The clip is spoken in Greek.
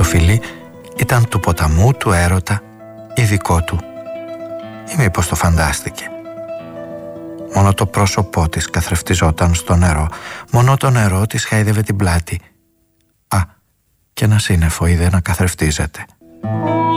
φιλί ήταν του ποταμού, του έρωτα ή δικό του, ή μήπως το φαντάστηκε? Μόνο το πρόσωπό της καθρεφτιζόταν στο νερό, μόνο το νερό της χάιδευε την πλάτη. Α, και ένα σύννεφο είδε να καθρεφτίζεται.